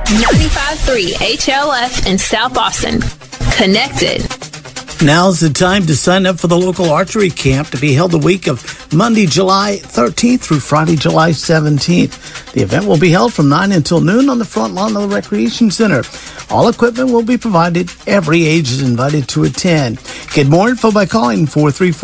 95.3 HLF in South Austin. Connected. Now's the time to sign up for the local archery camp to be held the week of Monday, July 13th through Friday, July 17th. The event will be held from 9 until noon on the front lawn of the Recreation Center. All equipment will be provided. Every age is invited to attend. Get more info by calling 434